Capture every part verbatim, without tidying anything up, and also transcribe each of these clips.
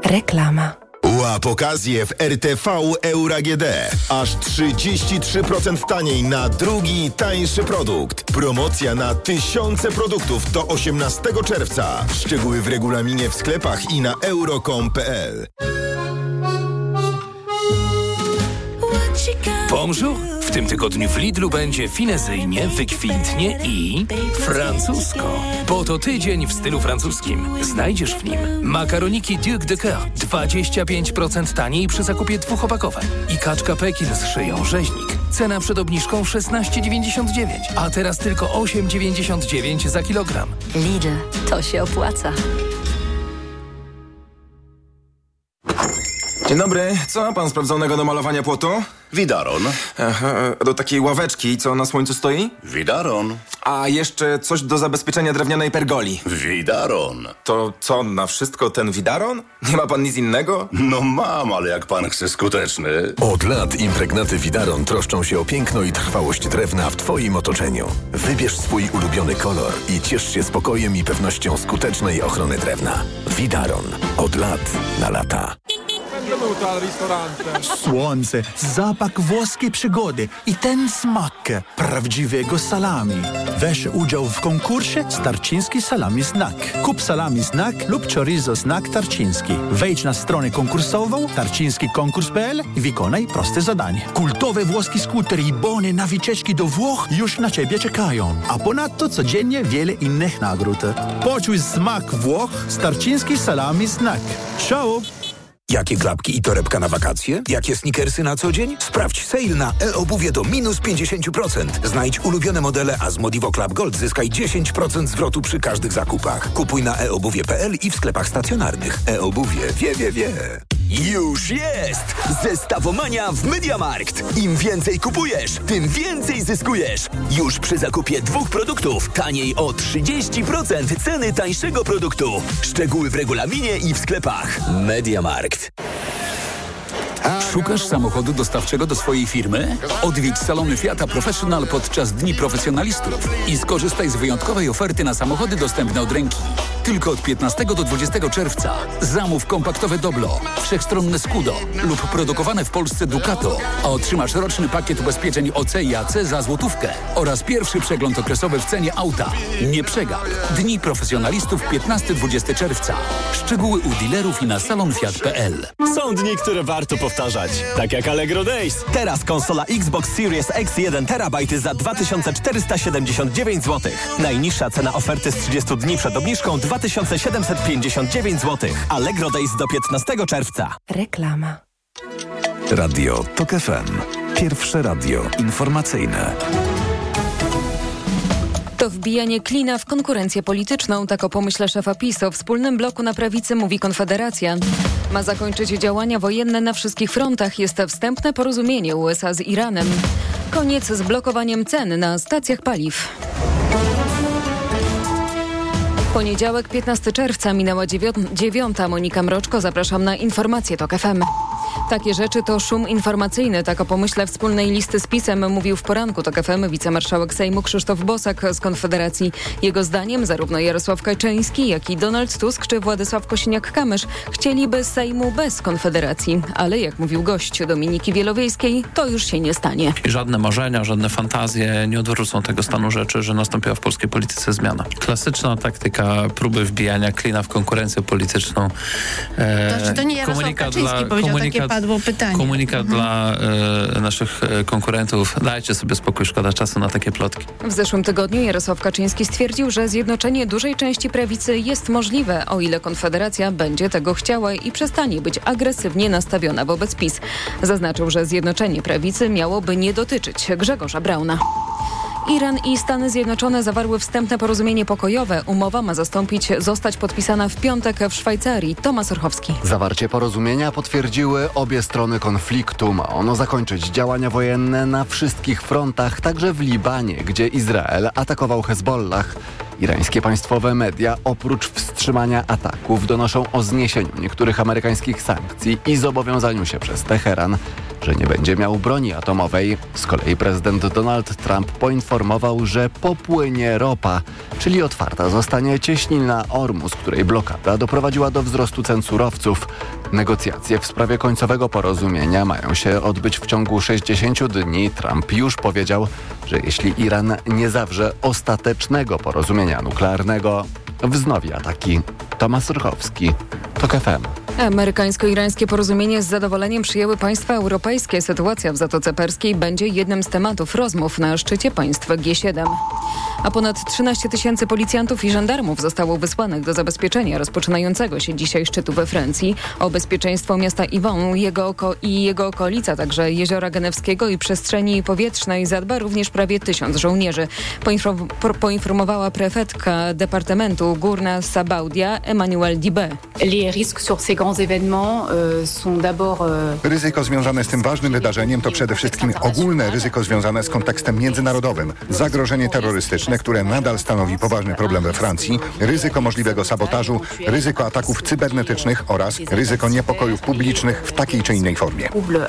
Reklama. Łap okazję w R T V Euro A G D. Aż trzydzieści trzy procent taniej na drugi, tańszy produkt. Promocja na tysiące produktów do osiemnastego czerwca. Szczegóły w regulaminie w sklepach i na euro kropka com kropka p l. Bonjour! W tym tygodniu w Lidlu będzie finezyjnie, wykwintnie i francusko. Bo to tydzień w stylu francuskim. Znajdziesz w nim makaroniki Duc de Coeur dwadzieścia pięć procent taniej przy zakupie dwóch opakowań i kaczka Pekin z szyją rzeźnik. Cena przed obniżką szesnaście dziewięćdziesiąt dziewięć, a teraz tylko osiem dziewięćdziesiąt dziewięć za kilogram. Lidl, to się opłaca. Dzień dobry, co ma pan sprawdzonego do malowania płotu? Widaron. Aha, do takiej ławeczki, co na słońcu stoi? Widaron. A jeszcze coś do zabezpieczenia drewnianej pergoli. Widaron. To co, na wszystko ten widaron? Nie ma pan nic innego? No mam, ale jak pan chce skuteczny. Od lat impregnaty Widaron troszczą się o piękno i trwałość drewna w twoim otoczeniu. Wybierz swój ulubiony kolor i ciesz się spokojem i pewnością skutecznej ochrony drewna. Widaron. Od lat na lata. Słońce, zapach włoskiej przygody i ten smak prawdziwego salami. Weź udział w konkursie Tarczyński Salami Znak. Kup salami Znak lub chorizo Znak Tarczyński. Wejdź na stronę konkursową tarczyński konkurs kropka p l i wykonaj proste zadanie. Kultowe włoskie skutery i bony na wycieczki do Włoch już na ciebie czekają. A ponadto codziennie wiele innych nagród. Poczuj smak Włoch z Tarczyński Salami Znak. Ciao! Jakie klapki i torebka na wakacje? Jakie sneakersy na co dzień? Sprawdź sale na e-obuwie do minus pięćdziesiąt procent. Znajdź ulubione modele, a z Modivo Club Gold zyskaj dziesięć procent zwrotu przy każdych zakupach. Kupuj na e obuwie kropka p l i w sklepach stacjonarnych. E-obuwie wie, wie, wie. Już jest! Zestawomania w MediaMarkt. Im więcej kupujesz, tym więcej zyskujesz. Już przy zakupie dwóch produktów taniej o trzydzieści procent ceny tańszego produktu. Szczegóły w regulaminie i w sklepach. MediaMarkt. Szukasz samochodu dostawczego do swojej firmy? Odwiedź salony Fiata Professional podczas Dni Profesjonalistów i skorzystaj z wyjątkowej oferty na samochody dostępne od ręki. Tylko od piętnastego do dwudziestego czerwca. Zamów kompaktowe Doblo, wszechstronne Scudo lub produkowane w Polsce Ducato, a otrzymasz roczny pakiet ubezpieczeń O C i A C za złotówkę oraz pierwszy przegląd okresowy w cenie auta. Nie przegap. Dni Profesjonalistów piętnastego do dwudziestego czerwca. Szczegóły u dealerów i na salon fiat kropka p l. Są dni, które warto powtarzać. Tak jak Allegro Days. Teraz konsola Xbox Series X jeden terabajt za dwa tysiące czterysta siedemdziesiąt dziewięć złotych. Najniższa cena oferty z trzydziestu dni przed obniżką dwa tysiące siedemset pięćdziesiąt dziewięć złotych. Allegro Days do piętnastego czerwca. Reklama. Radio Tok F M. Pierwsze radio informacyjne. To wbijanie klina w konkurencję polityczną, tak o pomyśle szefa PiS. O wspólnym bloku na prawicy mówi Konfederacja. Ma zakończyć działania wojenne na wszystkich frontach. Jest wstępne porozumienie U S A z Iranem. Koniec z blokowaniem cen na stacjach paliw. Poniedziałek, piętnastego czerwca, minęła dziewiąta. Monika Mroczko, zapraszam na informacje Tok F M. Takie rzeczy to szum informacyjny, tak o pomyśle wspólnej listy z PiS-em mówił w poranku Tok F M wicemarszałek Sejmu Krzysztof Bosak z Konfederacji. Jego zdaniem zarówno Jarosław Kaczyński, jak i Donald Tusk czy Władysław Kosiniak-Kamysz chcieliby Sejmu bez Konfederacji. Ale jak mówił gość Dominiki Wielowiejskiej, to już się nie stanie. Żadne marzenia, żadne fantazje nie odwrócą tego stanu rzeczy, że nastąpiła w polskiej polityce zmiana. Klasyczna taktyka próby wbijania klina w konkurencję polityczną. E, to, czy to nie Jarosław Kaczyński dla, powiedział, takie padło pytanie. Komunikat mhm. dla e, naszych konkurentów. Dajcie sobie spokój, szkoda czasu na takie plotki. W zeszłym tygodniu Jarosław Kaczyński stwierdził, że zjednoczenie dużej części prawicy jest możliwe, o ile Konfederacja będzie tego chciała i przestanie być agresywnie nastawiona wobec PiS. Zaznaczył, że zjednoczenie prawicy miałoby nie dotyczyć Grzegorza Brauna. Iran i Stany Zjednoczone zawarły wstępne porozumienie pokojowe. Umowa ma zastąpić, zostać podpisana w piątek w Szwajcarii. Tomasz Orchowski. Zawarcie porozumienia potwierdziły obie strony konfliktu. Ma ono zakończyć działania wojenne na wszystkich frontach, także w Libanie, gdzie Izrael atakował Hezbollah. Irańskie państwowe media oprócz wstrzymania ataków donoszą o zniesieniu niektórych amerykańskich sankcji i zobowiązaniu się przez Teheran że nie będzie miał broni atomowej. Z kolei prezydent Donald Trump poinformował, że popłynie ropa, czyli otwarta zostanie cieśnina Ormus, której blokada doprowadziła do wzrostu cen surowców. Negocjacje w sprawie końcowego porozumienia mają się odbyć w ciągu sześćdziesięciu dni. Trump już powiedział, że jeśli Iran nie zawrze ostatecznego porozumienia nuklearnego, wznowi ataki. Tomasz Rychowski, TOK F M. Amerykańsko-irańskie porozumienie z zadowoleniem przyjęły państwa europejskie. Sytuacja w Zatoce Perskiej będzie jednym z tematów rozmów na szczycie państw G siedem. A ponad trzynaście tysięcy policjantów i żandarmów zostało wysłanych do zabezpieczenia rozpoczynającego się dzisiaj szczytu we Francji. O bezpieczeństwo miasta Yvon jego oko i jego okolic, a także Jeziora Genewskiego i przestrzeni powietrznej zadba również prawie tysiąc żołnierzy. Poinform- po- poinformowała prefektka Departamentu Górna Sabaudia Emmanuel Dibé. Ryzyko związane z tym ważnym wydarzeniem to przede wszystkim ogólne ryzyko związane z kontekstem międzynarodowym. Zagrożenie terrorystyczne, które nadal stanowi poważny problem we Francji, ryzyko możliwego sabotażu, ryzyko ataków cybernetycznych oraz ryzyko niepokojów publicznych w takiej czy innej formie.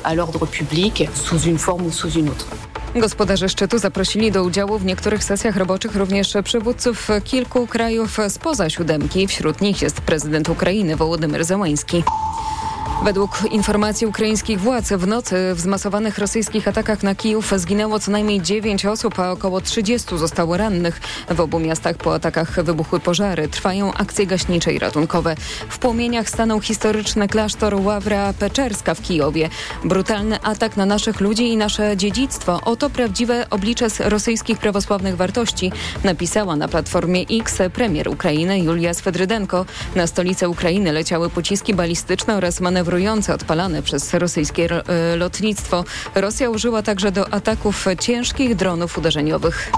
Gospodarze szczytu zaprosili do udziału w niektórych sesjach roboczych również przywódców kilku krajów spoza siódemki. Wśród nich jest prezydent Ukrainy Wołodymyr Zełański. Według informacji ukraińskich władz w nocy w zmasowanych rosyjskich atakach na Kijów zginęło co najmniej dziewięć osób, a około trzydziestu zostało rannych. W obu miastach po atakach wybuchły pożary. Trwają akcje gaśnicze i ratunkowe. W płomieniach stanął historyczny klasztor Ławra Peczerska w Kijowie. Brutalny atak na naszych ludzi i nasze dziedzictwo. Oto prawdziwe oblicze rosyjskich prawosławnych wartości, napisała na platformie X premier Ukrainy Julia Swedrydenko. Na stolicę Ukrainy leciały pociski balistyczne oraz manewrujące odpalane przez rosyjskie lotnictwo. Rosja użyła także do ataków ciężkich dronów uderzeniowych.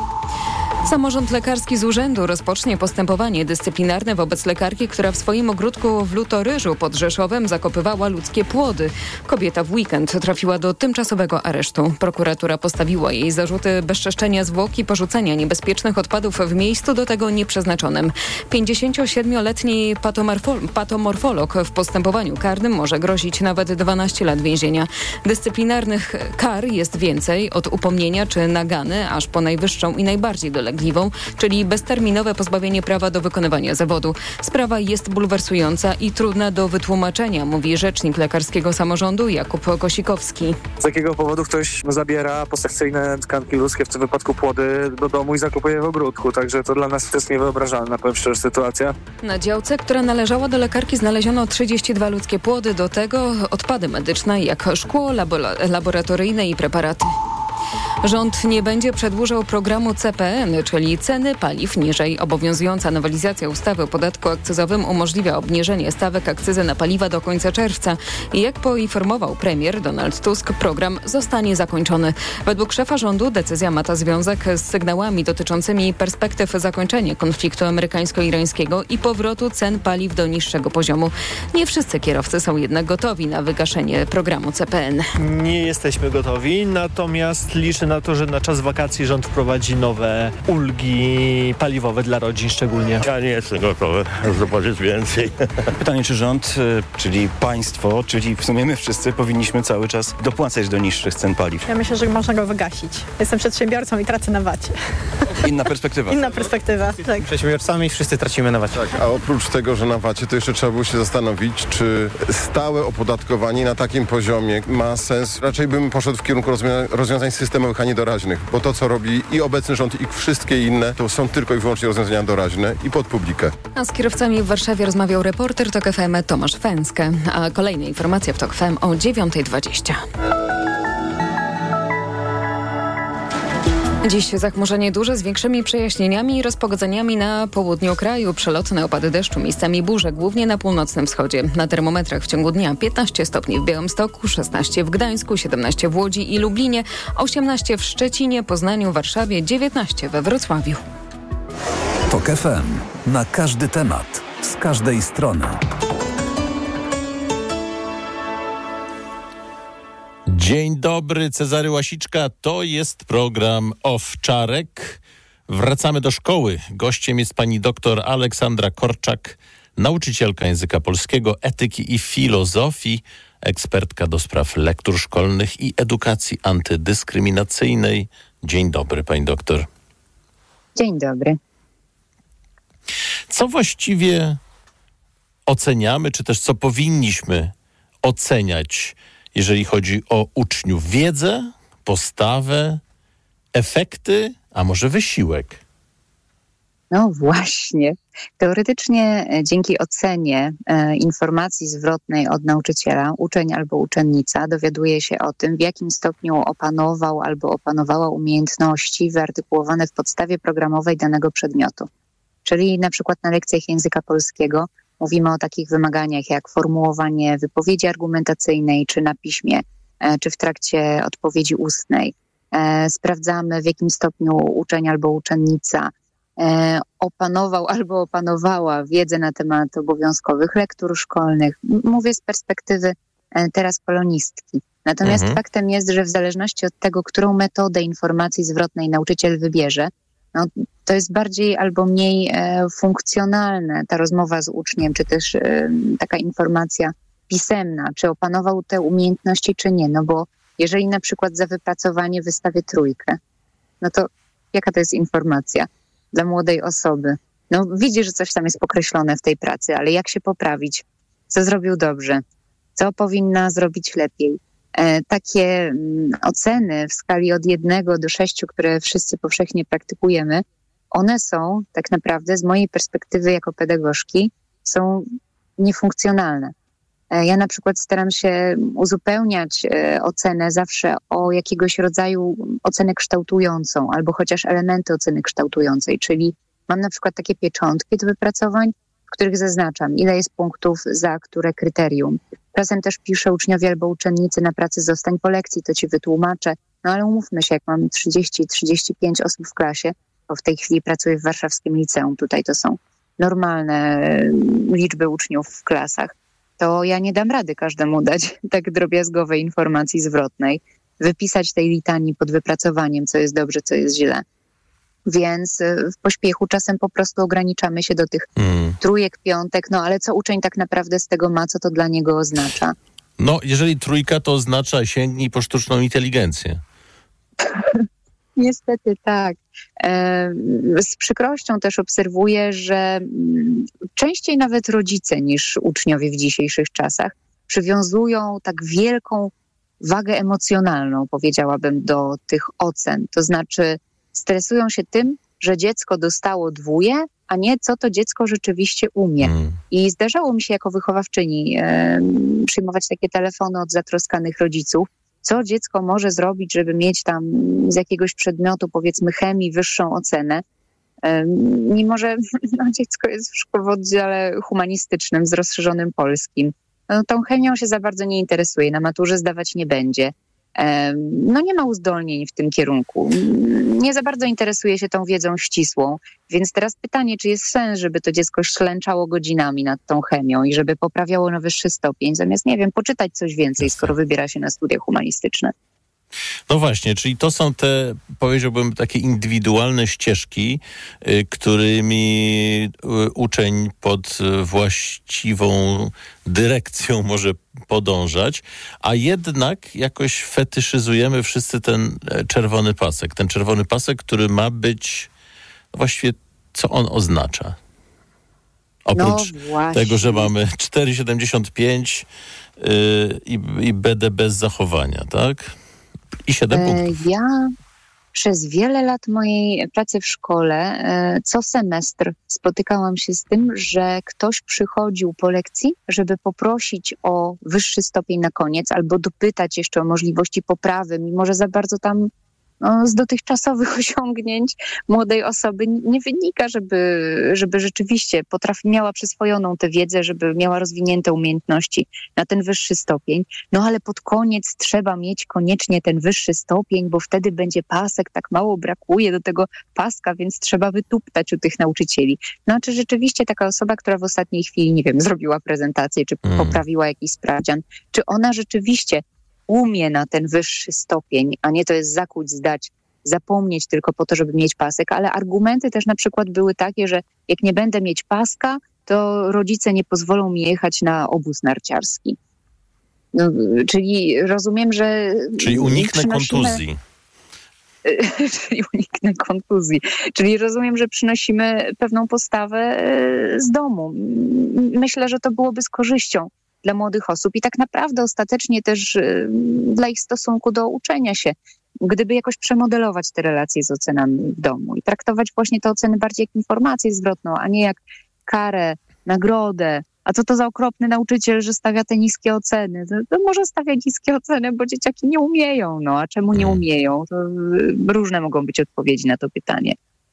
Samorząd lekarski z urzędu rozpocznie postępowanie dyscyplinarne wobec lekarki, która w swoim ogródku w Lutoryżu pod Rzeszowem zakopywała ludzkie płody. Kobieta w weekend trafiła do tymczasowego aresztu. Prokuratura postawiła jej zarzuty bezczeszczenia zwłok i porzucenia niebezpiecznych odpadów w miejscu do tego nieprzeznaczonym. pięćdziesięciosiedmioletni patomorfo- patomorfolog w postępowaniu karnym może grozić nawet dwanaście lat więzienia. Dyscyplinarnych kar jest więcej, od upomnienia czy nagany, aż po najwyższą i najbardziej doległą, czyli bezterminowe pozbawienie prawa do wykonywania zawodu. Sprawa jest bulwersująca i trudna do wytłumaczenia, mówi rzecznik lekarskiego samorządu Jakub Kosikowski. Z jakiego powodu ktoś zabiera posessyjne tkanki ludzkie, w tym wypadku płody, do domu i zakupuje w ogródku. Także to dla nas jest niewyobrażalna, powiem szczerze, sytuacja. Na działce, która należała do lekarki, znaleziono trzydzieści dwa ludzkie płody, do tego odpady medyczne jak szkło, labo- laboratoryjne i preparaty. Rząd nie będzie przedłużał programu C P N, czyli ceny paliw niżej. Obowiązująca nowelizacja ustawy o podatku akcyzowym umożliwia obniżenie stawek akcyzy na paliwa do końca czerwca. I jak poinformował premier Donald Tusk, program zostanie zakończony. Według szefa rządu decyzja ma ta związek z sygnałami dotyczącymi perspektyw zakończenia konfliktu amerykańsko-irańskiego i powrotu cen paliw do niższego poziomu. Nie wszyscy kierowcy są jednak gotowi na wygaszenie programu C P N. Nie jesteśmy gotowi, natomiast liczę na to, że na czas wakacji rząd wprowadzi nowe ulgi paliwowe dla rodzin szczególnie. Ja nie jestem gotowy zobaczyć więcej. Pytanie, czy rząd, czyli państwo, czyli w sumie my wszyscy powinniśmy cały czas dopłacać do niższych cen paliw? Ja myślę, że można go wygasić. Jestem przedsiębiorcą i tracę na wacie. Inna perspektywa. Inna perspektywa, tak. Przedsiębiorcami wszyscy tracimy na wacie. Tak, a oprócz tego, że na wacie, to jeszcze trzeba było się zastanowić, czy stałe opodatkowanie na takim poziomie ma sens. Raczej bym poszedł w kierunku rozwiązań, rozwiązań systemowych, a nie doraźnych, bo to, co robi i obecny rząd, i wszystkie inne, to są tylko i wyłącznie rozwiązania doraźne i pod publikę. A z kierowcami w Warszawie rozmawiał reporter TOK F M Tomasz Fęskę. A kolejne informacje w TOK F M o dziewiąta dwadzieścia. Dziś zachmurzenie duże z większymi przejaśnieniami i rozpogodzeniami na południu kraju. Przelotne opady deszczu, miejscami burze, głównie na północnym wschodzie. Na termometrach w ciągu dnia piętnaście stopni w Białymstoku, szesnaście w Gdańsku, siedemnaście w Łodzi i Lublinie, osiemnaście w Szczecinie, Poznaniu, Warszawie, dziewiętnaście we Wrocławiu. TOK F M. Na każdy temat, z każdej strony. Dzień dobry, Cezary Łasiczka. To jest program Owczarek. Wracamy do szkoły. Gościem jest pani doktor Aleksandra Korczak, nauczycielka języka polskiego, etyki i filozofii, ekspertka do spraw lektur szkolnych i edukacji antydyskryminacyjnej. Dzień dobry, pani doktor. Dzień dobry. Co właściwie oceniamy, czy też co powinniśmy oceniać, jeżeli chodzi o uczniów? Wiedzę, postawę, efekty, a może wysiłek? No właśnie. Teoretycznie dzięki ocenie e, informacji zwrotnej od nauczyciela, uczeń albo uczennica dowiaduje się o tym, w jakim stopniu opanował albo opanowała umiejętności wyartykułowane w podstawie programowej danego przedmiotu. Czyli na przykład na lekcjach języka polskiego mówimy o takich wymaganiach jak formułowanie wypowiedzi argumentacyjnej, czy na piśmie, e, czy w trakcie odpowiedzi ustnej. E, sprawdzamy, w jakim stopniu uczeń albo uczennica E, opanował albo opanowała wiedzę na temat obowiązkowych lektur szkolnych. M- mówię z perspektywy e, teraz polonistki. Natomiast Mhm. faktem jest, że w zależności od tego, którą metodę informacji zwrotnej nauczyciel wybierze, no, to jest bardziej albo mniej e, funkcjonalne ta rozmowa z uczniem, czy też e, taka informacja pisemna, czy opanował te umiejętności, czy nie. No bo jeżeli na przykład za wypracowanie wystawię trójkę, no to jaka to jest informacja dla młodej osoby? No widzi, że coś tam jest pokreślone w tej pracy, ale jak się poprawić? Co zrobił dobrze? Co powinna zrobić lepiej? E, takie mm, oceny w skali od jednego do sześciu, które wszyscy powszechnie praktykujemy, one są tak naprawdę z mojej perspektywy jako pedagogzki są niefunkcjonalne. E, ja na przykład staram się uzupełniać e, ocenę zawsze o jakiegoś rodzaju ocenę kształtującą albo chociaż elementy oceny kształtującej, czyli mam na przykład takie pieczątki do wypracowań, w których zaznaczam, ile jest punktów za które kryterium. Czasem też piszę uczniowi albo uczennicy na pracy zostań po lekcji, to ci wytłumaczę. No ale umówmy się, jak mam trzydzieści trzydzieści pięć osób w klasie, bo w tej chwili pracuję w warszawskim liceum, tutaj to są normalne liczby uczniów w klasach, to ja nie dam rady każdemu dać tak drobiazgowej informacji zwrotnej, wypisać tej litanii pod wypracowaniem, co jest dobrze, co jest źle. Więc w pośpiechu czasem po prostu ograniczamy się do tych hmm. trójek, piątek, no ale co uczeń tak naprawdę z tego ma, co to dla niego oznacza? No, jeżeli trójka, to oznacza sięgnij po sztuczną inteligencję. Niestety tak. E, z przykrością też obserwuję, że m, częściej nawet rodzice niż uczniowie w dzisiejszych czasach przywiązują tak wielką wagę emocjonalną, powiedziałabym, do tych ocen. To znaczy stresują się tym, że dziecko dostało dwóje, a nie co to dziecko rzeczywiście umie. Mm. I zdarzało mi się jako wychowawczyni e, przyjmować takie telefony od zatroskanych rodziców, co dziecko może zrobić, żeby mieć tam z jakiegoś przedmiotu, powiedzmy chemii, wyższą ocenę. E, mimo, że no, dziecko jest w, szko- w oddziale humanistycznym z rozszerzonym polskim. No, tą chemią się za bardzo nie interesuje, na maturze zdawać nie będzie. No nie ma uzdolnień w tym kierunku. Nie za bardzo interesuje się tą wiedzą ścisłą. Więc teraz pytanie, czy jest sens, żeby to dziecko ślęczało godzinami nad tą chemią i żeby poprawiało na wyższy stopień, zamiast, nie wiem, poczytać coś więcej, skoro wybiera się na studia humanistyczne. No właśnie, czyli to są te, powiedziałbym, takie indywidualne ścieżki, y, którymi y, uczeń pod y, właściwą dyrekcją może podążać, a jednak jakoś fetyszyzujemy wszyscy ten czerwony pasek. Ten czerwony pasek, który ma być właściwie, co on oznacza? Oprócz no tego, że mamy cztery przecinek siedemdziesiąt pięć y, i, i B D bez zachowania, tak? I siedem punktów. Ja przez wiele lat mojej pracy w szkole co semestr spotykałam się z tym, że ktoś przychodził po lekcji, żeby poprosić o wyższy stopień na koniec albo dopytać jeszcze o możliwości poprawy, mimo że za bardzo tam no, z dotychczasowych osiągnięć młodej osoby nie wynika, żeby, żeby rzeczywiście potrafi, miała przyswojoną tę wiedzę, żeby miała rozwinięte umiejętności na ten wyższy stopień. No ale pod koniec trzeba mieć koniecznie ten wyższy stopień, bo wtedy będzie pasek, tak mało brakuje do tego paska, więc trzeba wytuptać u tych nauczycieli. No czy rzeczywiście taka osoba, która w ostatniej chwili, nie wiem, zrobiła prezentację, czy Mm. poprawiła jakiś sprawdzian, czy ona rzeczywiście umie na ten wyższy stopień, a nie to jest zakuć, zdać, zapomnieć tylko po to, żeby mieć pasek, ale argumenty też na przykład były takie, że jak nie będę mieć paska, to rodzice nie pozwolą mi jechać na obóz narciarski. No, czyli rozumiem, że... Czyli uniknę przynosimy... kontuzji. Czyli uniknę kontuzji. Czyli rozumiem, że przynosimy pewną postawę z domu. Myślę, że to byłoby z korzyścią dla młodych osób i tak naprawdę ostatecznie też dla ich stosunku do uczenia się. Gdyby jakoś przemodelować te relacje z ocenami w domu i traktować właśnie te oceny bardziej jak informację zwrotną, a nie jak karę, nagrodę. A co to za okropny nauczyciel, że stawia te niskie oceny? To, to może stawia niskie oceny, bo dzieciaki nie umieją. No a czemu nie umieją? To różne mogą być odpowiedzi na to pytanie.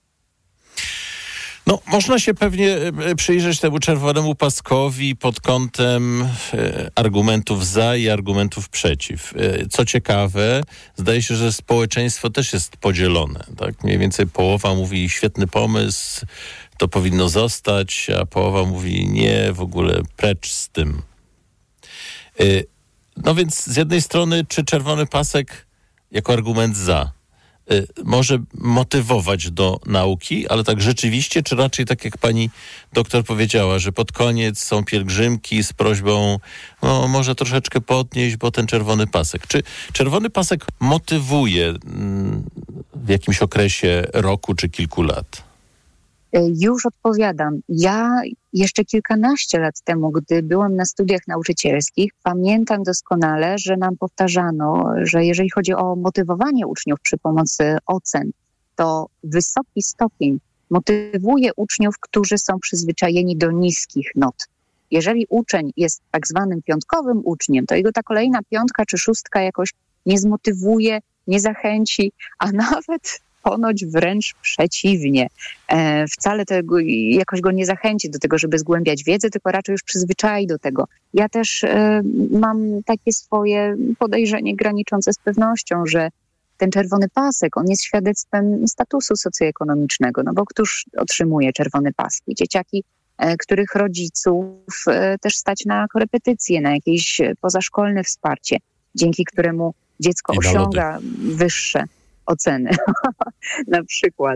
No, można się pewnie przyjrzeć temu czerwonemu paskowi pod kątem e, argumentów za i argumentów przeciw. E, co ciekawe, zdaje się, że społeczeństwo też jest podzielone. Tak? Mniej więcej połowa mówi świetny pomysł, to powinno zostać, a połowa mówi nie, w ogóle precz z tym. E, no więc z jednej strony, czy czerwony pasek jako argument za może motywować do nauki, ale tak rzeczywiście, czy raczej tak jak pani doktor powiedziała, że pod koniec są pielgrzymki z prośbą, no może troszeczkę podnieść, bo ten czerwony pasek. Czy czerwony pasek motywuje w jakimś okresie roku czy kilku lat? Już odpowiadam. Ja jeszcze kilkanaście lat temu, gdy byłam na studiach nauczycielskich, pamiętam doskonale, że nam powtarzano, że jeżeli chodzi o motywowanie uczniów przy pomocy ocen, to wysoki stopień motywuje uczniów, którzy są przyzwyczajeni do niskich not. Jeżeli uczeń jest tak zwanym piątkowym uczniem, to jego ta kolejna piątka czy szóstka jakoś nie zmotywuje, nie zachęci, a nawet ponoć wręcz przeciwnie. E, wcale tego, jakoś go nie zachęci do tego, żeby zgłębiać wiedzę, tylko raczej już przyzwyczai do tego. Ja też e, mam takie swoje podejrzenie graniczące z pewnością, że ten czerwony pasek, on jest świadectwem statusu socjoekonomicznego, no bo któż otrzymuje czerwone paski? Dzieciaki, e, których rodziców e, też stać na korepetycje, na jakieś pozaszkolne wsparcie, dzięki któremu dziecko osiąga wyższe oceny, na przykład.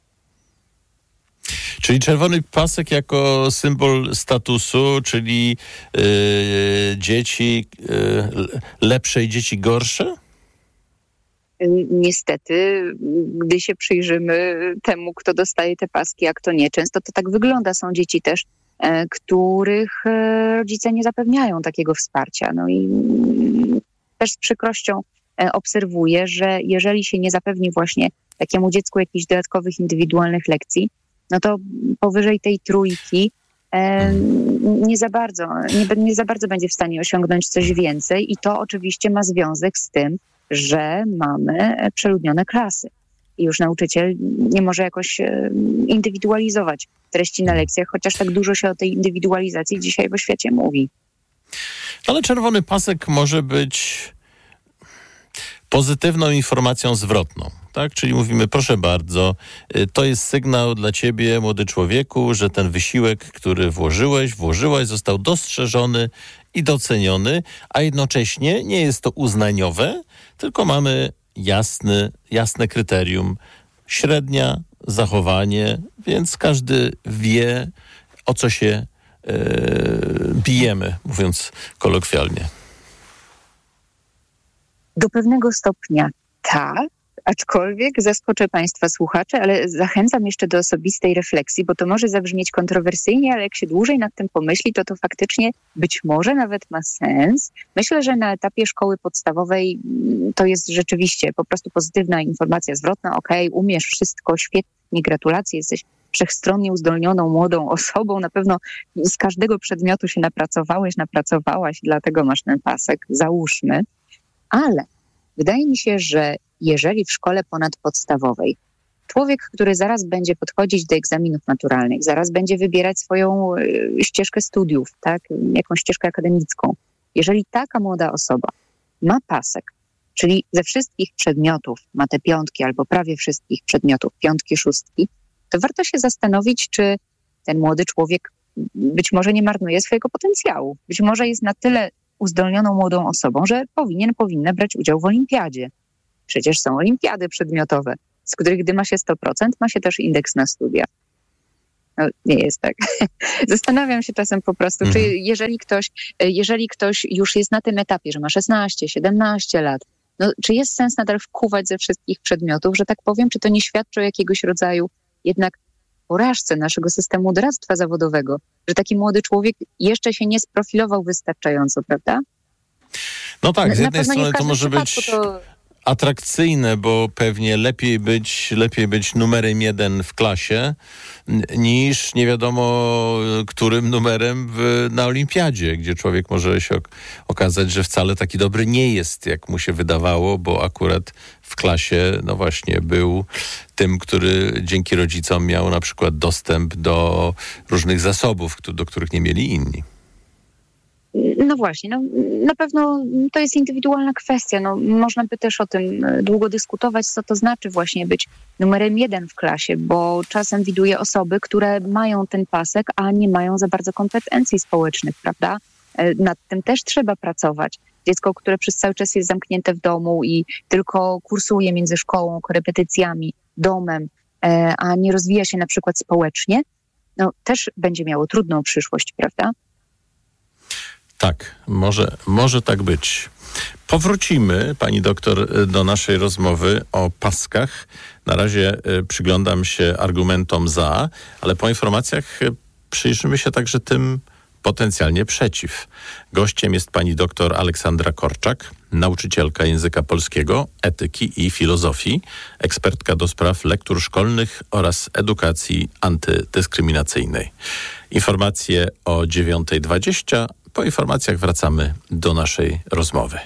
Czyli czerwony pasek jako symbol statusu, czyli yy, dzieci yy, lepsze i dzieci gorsze? Niestety, gdy się przyjrzymy temu, kto dostaje te paski, a kto nie, często to tak wygląda. Są dzieci też, e, których e, rodzice nie zapewniają takiego wsparcia. No i mm, też z przykrością obserwuję, że jeżeli się nie zapewni właśnie takiemu dziecku jakichś dodatkowych, indywidualnych lekcji, no to powyżej tej trójki e, nie za bardzo, nie, nie za bardzo będzie w stanie osiągnąć coś więcej i to oczywiście ma związek z tym, że mamy przeludnione klasy. I już nauczyciel nie może jakoś indywidualizować treści na lekcjach, chociaż tak dużo się o tej indywidualizacji dzisiaj w oświacie mówi. Ale czerwony pasek może być pozytywną informacją zwrotną, tak? Czyli mówimy, proszę bardzo, to jest sygnał dla ciebie, młody człowieku, że ten wysiłek, który włożyłeś, włożyłaś, został dostrzeżony i doceniony, a jednocześnie nie jest to uznaniowe, tylko mamy jasny, jasne kryterium. Średnia, zachowanie, więc każdy wie, o co się yy, bijemy, mówiąc kolokwialnie. Do pewnego stopnia tak, aczkolwiek zaskoczę Państwa słuchaczy, ale zachęcam jeszcze do osobistej refleksji, bo to może zabrzmieć kontrowersyjnie, ale jak się dłużej nad tym pomyśli, to to faktycznie być może nawet ma sens. Myślę, że na etapie szkoły podstawowej to jest rzeczywiście po prostu pozytywna informacja zwrotna. Okej, okay, umiesz wszystko, świetnie, gratulacje, jesteś wszechstronnie uzdolnioną młodą osobą. Na pewno z każdego przedmiotu się napracowałeś, napracowałaś, dlatego masz ten pasek, załóżmy. Ale wydaje mi się, że jeżeli w szkole ponadpodstawowej człowiek, który zaraz będzie podchodzić do egzaminów maturalnych, zaraz będzie wybierać swoją ścieżkę studiów, tak, jakąś ścieżkę akademicką, jeżeli taka młoda osoba ma pasek, czyli ze wszystkich przedmiotów ma te piątki albo prawie wszystkich przedmiotów, piątki, szóstki, to warto się zastanowić, czy ten młody człowiek być może nie marnuje swojego potencjału. Być może jest na tyle uzdolnioną młodą osobą, że powinien, powinna brać udział w olimpiadzie. Przecież są olimpiady przedmiotowe, z których gdy ma się sto procent, ma się też indeks na studia. No, nie jest tak. Zastanawiam się czasem po prostu, Mhm. czy jeżeli ktoś, jeżeli ktoś już jest na tym etapie, że ma szesnaście, siedemnaście lat, no, czy jest sens nadal wkuwać ze wszystkich przedmiotów, że tak powiem, czy to nie świadczy o jakiegoś rodzaju jednak porażce naszego systemu doradztwa zawodowego, że taki młody człowiek jeszcze się nie sprofilował wystarczająco, prawda? No tak, z Na jednej pewno nie w strony to każdym może być przypadku to- atrakcyjne, bo pewnie lepiej być, lepiej być numerem jeden w klasie n- niż nie wiadomo którym numerem w, na olimpiadzie, gdzie człowiek może się ok- okazać, że wcale taki dobry nie jest, jak mu się wydawało, bo akurat w klasie, no właśnie, był tym, który dzięki rodzicom miał na przykład dostęp do różnych zasobów, któ- do których nie mieli inni. No właśnie, no, na pewno to jest indywidualna kwestia. No, można by też o tym e, długo dyskutować, co to znaczy właśnie być numerem jeden w klasie, bo czasem widuję osoby, które mają ten pasek, a nie mają za bardzo kompetencji społecznych, prawda? E, Nad tym też trzeba pracować. Dziecko, które przez cały czas jest zamknięte w domu i tylko kursuje między szkołą, korepetycjami, domem, e, a nie rozwija się na przykład społecznie, no też będzie miało trudną przyszłość, prawda? Tak, może, może tak być. Powrócimy, pani doktor, do naszej rozmowy o paskach. Na razie y, przyglądam się argumentom za, ale po informacjach y, przyjrzymy się także tym potencjalnie przeciw. Gościem jest pani doktor Aleksandra Korczak, nauczycielka języka polskiego, etyki i filozofii, ekspertka do spraw lektur szkolnych oraz edukacji antydyskryminacyjnej. Informacje o dziewiąta dwadzieścia. Po informacjach wracamy do naszej rozmowy.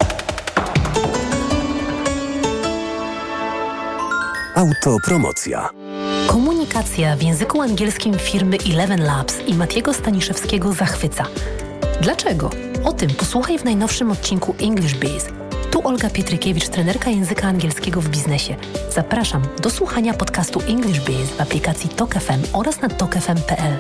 Autopromocja. Komunikacja w języku angielskim firmy Eleven Labs i Matiego Staniszewskiego zachwyca. Dlaczego? O tym posłuchaj w najnowszym odcinku English Biz. Tu Olga Pietrykiewicz, trenerka języka angielskiego w biznesie. Zapraszam do słuchania podcastu English Biz w aplikacji Tok F M oraz na tok f m kropka p l.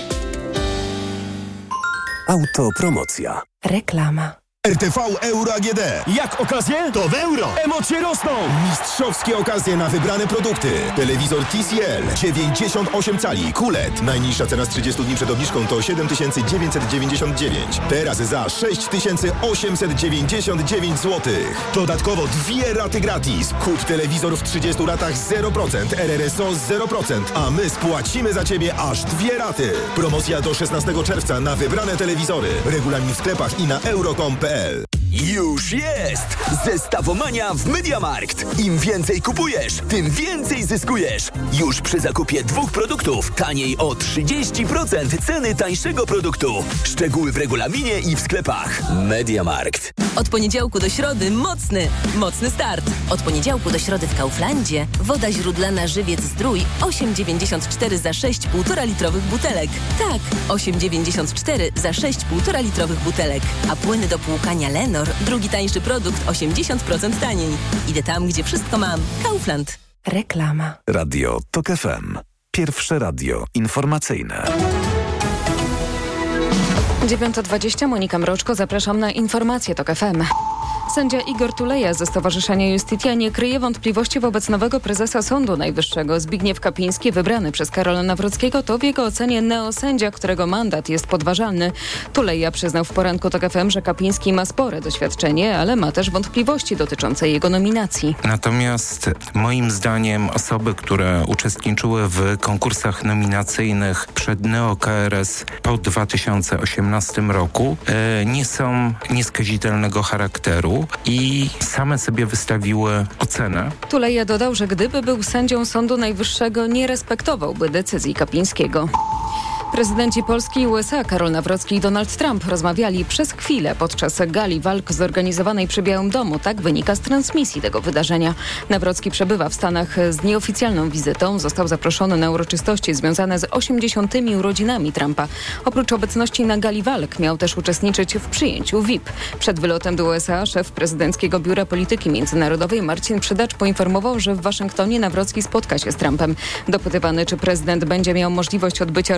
Autopromocja. Reklama. R T V Euro A G D. Jak okazje? To w euro. Emocje rosną. Mistrzowskie okazje na wybrane produkty. Telewizor T C L dziewięćdziesiąt osiem cali Q L E D. Najniższa cena z trzydziestu dni przed obniżką to siedem tysięcy dziewięćset dziewięćdziesiąt dziewięć. Teraz za sześć tysięcy osiemset dziewięćdziesiąt dziewięć złotych. Dodatkowo dwie raty gratis. Kup telewizor w trzydziestu ratach zero procent, R R S O zero procent, a my spłacimy za Ciebie aż dwie raty. Promocja do szesnastego czerwca na wybrane telewizory. Regulamin w sklepach i na euro kropka com kropka p l. Już jest! Zestawomania w MediaMarkt. Im więcej kupujesz, tym więcej zyskujesz. Już przy zakupie dwóch produktów taniej o trzydzieści procent ceny tańszego produktu. Szczegóły w regulaminie i w sklepach. MediaMarkt. Od poniedziałku do środy mocny, mocny start. Od poniedziałku do środy w Kauflandzie woda źródlana Żywiec Zdrój osiem dziewięćdziesiąt cztery za sześć półtora litrowych butelek. Tak, osiem dziewięćdziesiąt cztery za sześć półtora litrowych butelek. A płyny do płukania Lenor, drugi tańszy produkt, osiemdziesiąt procent taniej. Idę tam, gdzie wszystko mam. Kaufland. Reklama. Radio Tok F M. Pierwsze radio informacyjne. dziewiąta dwadzieścia, Monika Mroczko, zapraszam na informacje Tok F M. Sędzia Igor Tuleja ze Stowarzyszenia Justitia nie kryje wątpliwości wobec nowego prezesa Sądu Najwyższego. Zbigniew Kapiński, wybrany przez Karola Nawrockiego, to w jego ocenie neosędzia, którego mandat jest podważalny. Tuleja przyznał w poranku Tok F M, że Kapiński ma spore doświadczenie, ale ma też wątpliwości dotyczące jego nominacji. Natomiast moim zdaniem osoby, które uczestniczyły w konkursach nominacyjnych przed Neo-K R S po dwa tysiące osiemnastym roku, e, nie są nieskazitelnego charakteru i same sobie wystawiły ocenę. Tuleja dodał, że gdyby był sędzią Sądu Najwyższego, nie respektowałby decyzji Kapińskiego. Prezydenci Polski i U S A Karol Nawrocki i Donald Trump rozmawiali przez chwilę podczas gali walk zorganizowanej przy Białym Domu. Tak wynika z transmisji tego wydarzenia. Nawrocki przebywa w Stanach z nieoficjalną wizytą. Został zaproszony na uroczystości związane z osiemdziesiątymi urodzinami Trumpa. Oprócz obecności na gali walk miał też uczestniczyć w przyjęciu V I P. Przed wylotem do U S A szef prezydenckiego Biura Polityki Międzynarodowej Marcin Przydacz poinformował, że w Waszyngtonie Nawrocki spotka się z Trumpem. Dopytywany, czy prezydent będzie miał możliwość odbycia rozmowy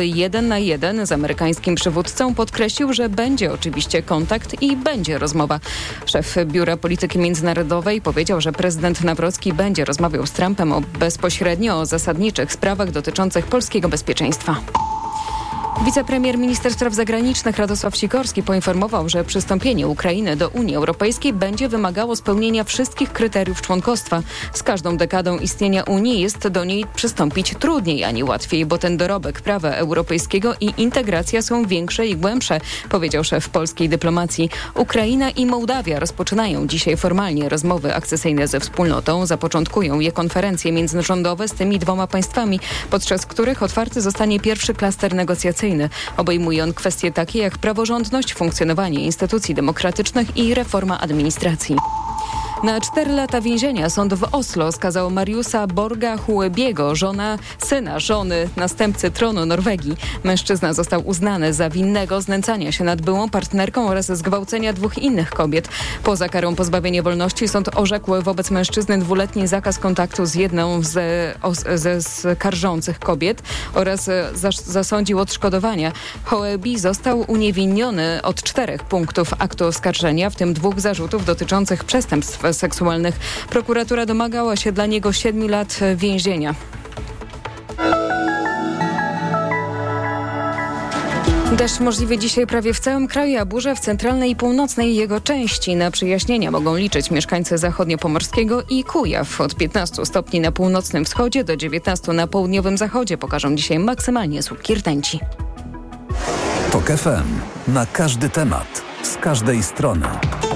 jeden na jeden z amerykańskim przywódcą, podkreślił, że będzie oczywiście kontakt i będzie rozmowa. Szef Biura Polityki Międzynarodowej powiedział, że prezydent Nawrocki będzie rozmawiał z Trumpem o bezpośrednio o zasadniczych sprawach dotyczących polskiego bezpieczeństwa. Wicepremier minister spraw zagranicznych Radosław Sikorski poinformował, że przystąpienie Ukrainy do Unii Europejskiej będzie wymagało spełnienia wszystkich kryteriów członkostwa. Z każdą dekadą istnienia Unii jest do niej przystąpić trudniej, a nie łatwiej, bo ten dorobek prawa europejskiego i integracja są większe i głębsze, powiedział szef polskiej dyplomacji. Ukraina i Mołdawia rozpoczynają dzisiaj formalnie rozmowy akcesyjne ze wspólnotą. Zapoczątkują je konferencje międzyrządowe z tymi dwoma państwami, podczas których otwarty zostanie pierwszy klaster negocjacyjny. Obejmuje on kwestie takie jak praworządność, funkcjonowanie instytucji demokratycznych i reforma administracji. Na cztery lata więzienia sąd w Oslo skazał Mariusa Borga Huebiego, żona, syna żony następcy tronu Norwegii. Mężczyzna został uznany za winnego znęcania się nad byłą partnerką oraz zgwałcenia dwóch innych kobiet. Poza karą pozbawienia wolności sąd orzekł wobec mężczyzny dwuletni zakaz kontaktu z jedną ze, ze skarżących kobiet oraz zasądził odszkodowania. Hoebi został uniewinniony od czterech punktów aktu oskarżenia, w tym dwóch zarzutów dotyczących przestępstw seksualnych. Prokuratura domagała się dla niego siedmiu lat więzienia. Deszcz możliwy dzisiaj prawie w całym kraju, a burze w centralnej i północnej jego części. Na przyjaśnienia mogą liczyć mieszkańcy zachodniopomorskiego i Kujaw. Od piętnastu stopni na północnym wschodzie do dziewiętnastu na południowym zachodzie pokażą dzisiaj maksymalnie słupki rtęci. Tok F M. Na każdy temat. Z każdej strony.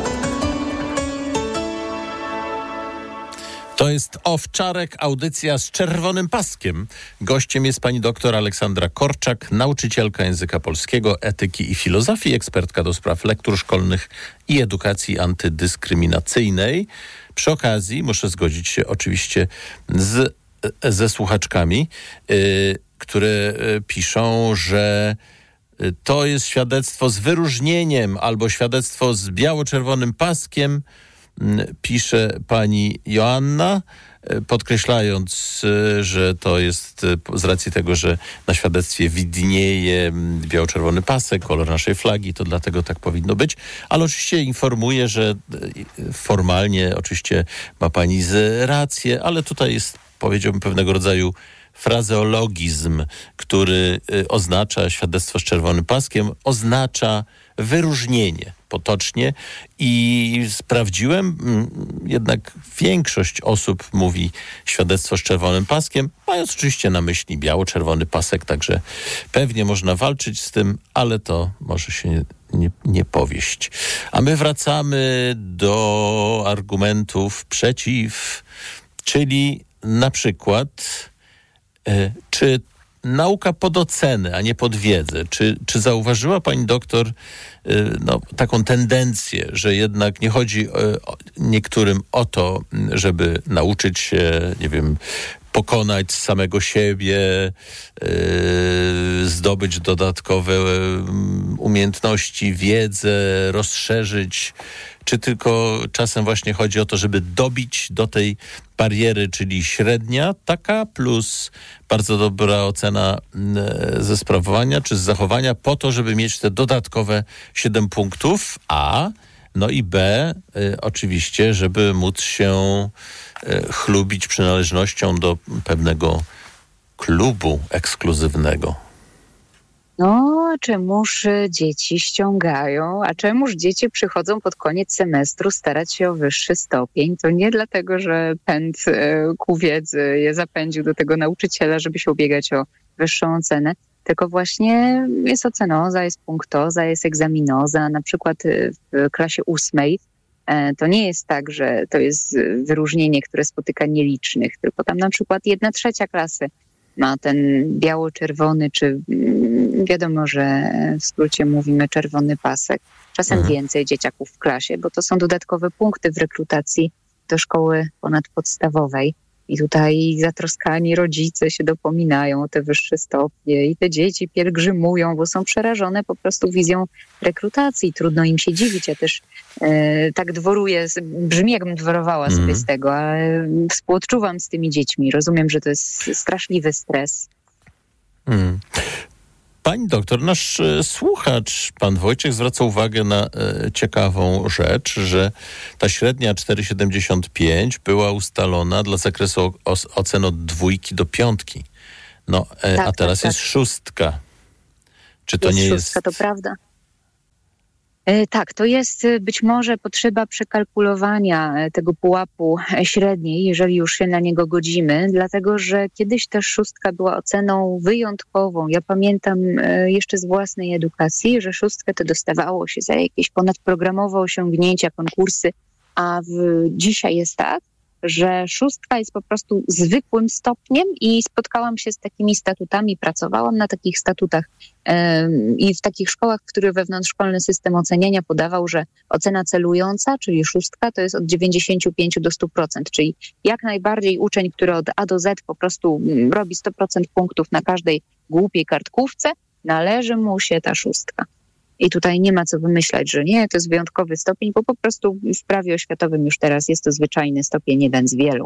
To jest Owczarek, audycja z czerwonym paskiem. Gościem jest pani doktor Aleksandra Korczak, nauczycielka języka polskiego, etyki i filozofii, ekspertka do spraw lektur szkolnych i edukacji antydyskryminacyjnej. Przy okazji muszę zgodzić się oczywiście z, ze słuchaczkami, yy, które yy, piszą, że to jest świadectwo z wyróżnieniem albo świadectwo z biało-czerwonym paskiem, pisze pani Joanna, podkreślając, że to jest z racji tego, że na świadectwie widnieje biało-czerwony pasek, kolor naszej flagi, to dlatego tak powinno być. Ale oczywiście informuję, że formalnie oczywiście ma pani rację, ale tutaj jest, powiedziałbym, pewnego rodzaju frazeologizm, który oznacza świadectwo z czerwonym paskiem, oznacza wyróżnienie potocznie i sprawdziłem, jednak większość osób mówi świadectwo z czerwonym paskiem, mając oczywiście na myśli biało-czerwony pasek, także pewnie można walczyć z tym, ale to może się nie, nie, nie powieść. A my wracamy do argumentów przeciw, czyli na przykład y, czy nauka pod ocenę, a nie pod wiedzę. Czy, czy zauważyła pani doktor y, no, taką tendencję, że jednak nie chodzi y, o, niektórym o to, żeby nauczyć się, nie wiem, pokonać samego siebie, yy, zdobyć dodatkowe umiejętności, wiedzę, rozszerzyć, czy tylko czasem właśnie chodzi o to, żeby dobić do tej bariery, czyli średnia taka plus bardzo dobra ocena ze sprawowania czy z zachowania po to, żeby mieć te dodatkowe siedem punktów, a no i B, y, oczywiście, żeby móc się y, chlubić przynależnością do pewnego klubu ekskluzywnego. No, czemuż dzieci ściągają, a czemuż dzieci przychodzą pod koniec semestru starać się o wyższy stopień? To nie dlatego, że pęd y, ku wiedzy je zapędził do tego nauczyciela, żeby się ubiegać o wyższą ocenę, tylko właśnie jest ocenoza, jest punktoza, jest egzaminoza. Na przykład w klasie ósmej to nie jest tak, że to jest wyróżnienie, które spotyka nielicznych, tylko tam na przykład jedna trzecia klasy ma ten biało-czerwony, czy wiadomo, że w skrócie mówimy czerwony pasek. Czasem mhm. więcej dzieciaków w klasie, bo to są dodatkowe punkty w rekrutacji do szkoły ponadpodstawowej. I tutaj zatroskani rodzice się dopominają o te wyższe stopnie i te dzieci pielgrzymują, bo są przerażone po prostu wizją rekrutacji. Trudno im się dziwić. Ja też e, tak dworuję, brzmi jakbym dworowała mm. sobie z tego, ale współodczuwam z tymi dziećmi. Rozumiem, że to jest straszliwy stres. Mm. Pani doktor, nasz e, słuchacz, pan Wojciech, zwraca uwagę na e, ciekawą rzecz, że ta średnia cztery przecinek siedemdziesiąt pięć była ustalona dla zakresu o, o, ocen od dwójki do piątki. No, e, tak, a teraz tak, jest tak. szóstka. Czy to jest nie szóstka, jest... to prawda. E, Tak, to jest e, być może potrzeba przekalkulowania e, tego pułapu e, średniej, jeżeli już się na niego godzimy, dlatego że kiedyś ta szóstka była oceną wyjątkową. Ja pamiętam e, jeszcze z własnej edukacji, że szóstkę to dostawało się za jakieś ponadprogramowe osiągnięcia, konkursy, a w, dzisiaj jest tak, że szóstka jest po prostu zwykłym stopniem i spotkałam się z takimi statutami, pracowałam na takich statutach ym, i w takich szkołach, w których wewnątrzszkolny system oceniania podawał, że ocena celująca, czyli szóstka, to jest od dziewięćdziesiąt pięć do stu procent, czyli jak najbardziej uczeń, który od A do Z po prostu mm, robi sto procent punktów na każdej głupiej kartkówce, należy mu się ta szóstka. I tutaj nie ma co wymyślać, że nie, to jest wyjątkowy stopień, bo po prostu w prawie oświatowym już teraz jest to zwyczajny stopień, jeden z wielu.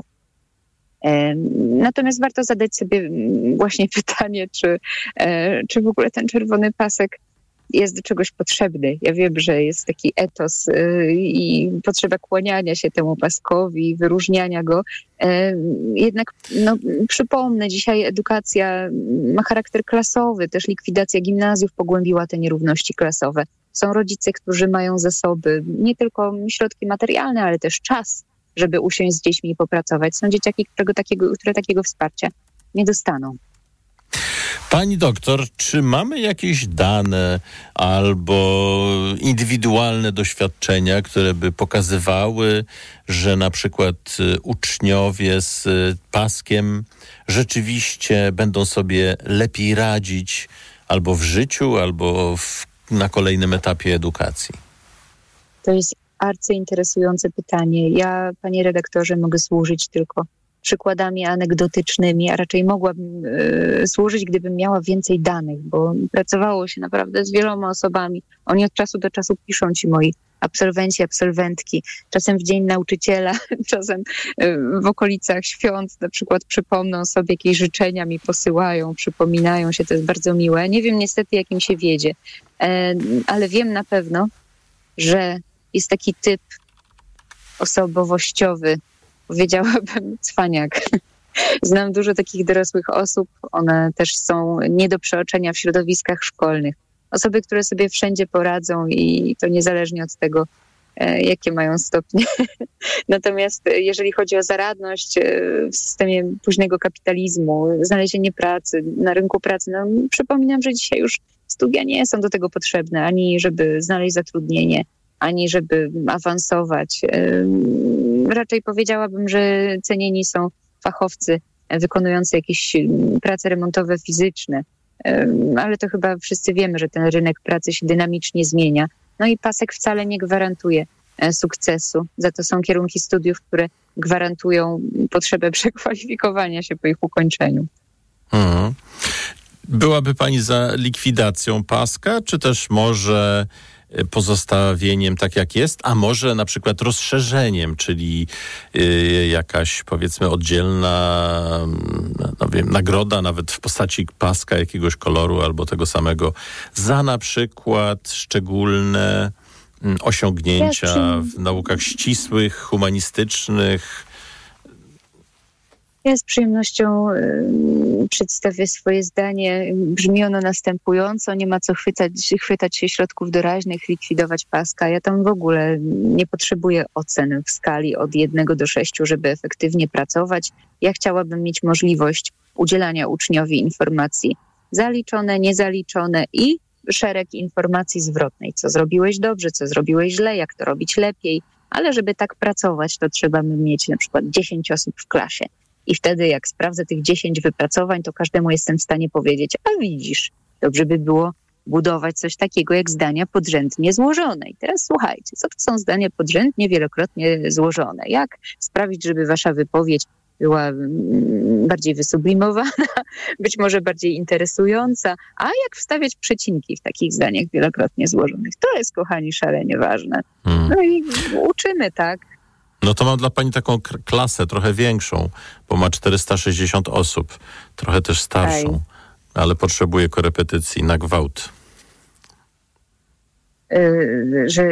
Natomiast warto zadać sobie właśnie pytanie, czy, czy w ogóle ten czerwony pasek jest do czegoś potrzebny. Ja wiem, że jest taki etos i potrzeba kłaniania się temu paskowi, wyróżniania go. Jednak no, przypomnę, dzisiaj edukacja ma charakter klasowy, też likwidacja gimnazjów pogłębiła te nierówności klasowe. Są rodzice, którzy mają zasoby, nie tylko środki materialne, ale też czas, żeby usiąść z dziećmi i popracować. Są dzieciaki, którego takiego, które takiego wsparcia nie dostaną. Pani doktor, czy mamy jakieś dane albo indywidualne doświadczenia, które by pokazywały, że na przykład uczniowie z paskiem rzeczywiście będą sobie lepiej radzić albo w życiu, albo w, na kolejnym etapie edukacji? To jest arcyinteresujące pytanie. Ja, panie redaktorze, mogę służyć tylko przykładami anegdotycznymi, a raczej mogłabym y, służyć, gdybym miała więcej danych, bo pracowało się naprawdę z wieloma osobami. Oni od czasu do czasu piszą ci moi absolwenci, absolwentki, czasem w Dzień Nauczyciela, czasem y, w okolicach świąt na przykład przypomną sobie jakieś życzenia, mi posyłają, przypominają się, to jest bardzo miłe. Nie wiem niestety, jak im się wiedzie, e, ale wiem na pewno, że jest taki typ osobowościowy, powiedziałabym cwaniak. Znam dużo takich dorosłych osób, one też są nie do przeoczenia w środowiskach szkolnych. Osoby, które sobie wszędzie poradzą i to niezależnie od tego, e, jakie mają stopnie. Natomiast jeżeli chodzi o zaradność w systemie późnego kapitalizmu, znalezienie pracy, na rynku pracy, no przypominam, że dzisiaj już studia nie są do tego potrzebne, ani żeby znaleźć zatrudnienie, ani żeby awansować. Raczej powiedziałabym, że cenieni są fachowcy wykonujący jakieś prace remontowe fizyczne, ale to chyba wszyscy wiemy, że ten rynek pracy się dynamicznie zmienia. No i pasek wcale nie gwarantuje sukcesu. Za to są kierunki studiów, które gwarantują potrzebę przekwalifikowania się po ich ukończeniu. Mhm. Byłaby pani za likwidacją paska, czy też może pozostawieniem tak jak jest, a może na przykład rozszerzeniem, czyli y, jakaś powiedzmy oddzielna no wiem, nagroda nawet w postaci paska jakiegoś koloru albo tego samego za na przykład szczególne mm, osiągnięcia w naukach ścisłych, humanistycznych. Ja z przyjemnością y, przedstawię swoje zdanie. Brzmi ono następująco. Nie ma co chwytać, chwytać się środków doraźnych, likwidować paska. Ja tam w ogóle nie potrzebuję ocen w skali od jednego do sześciu, żeby efektywnie pracować. Ja chciałabym mieć możliwość udzielania uczniowi informacji zaliczone, niezaliczone i szereg informacji zwrotnej. Co zrobiłeś dobrze, co zrobiłeś źle, jak to robić lepiej. Ale żeby tak pracować, to trzeba mieć na przykład dziesięć osób w klasie. I wtedy jak sprawdzę tych dziesięć wypracowań, to każdemu jestem w stanie powiedzieć, a widzisz, dobrze by było budować coś takiego jak zdania podrzędnie złożone. I teraz słuchajcie, co to są zdania podrzędnie wielokrotnie złożone? Jak sprawić, żeby wasza wypowiedź była bardziej wysublimowana, być może bardziej interesująca, a jak wstawiać przecinki w takich zdaniach wielokrotnie złożonych? To jest, kochani, szalenie ważne. Hmm. No i uczymy, tak? No to mam dla pani taką k- klasę trochę większą, bo ma czterysta sześćdziesiąt osób, trochę też starszą. ale potrzebuje korepetycji na gwałt. Że,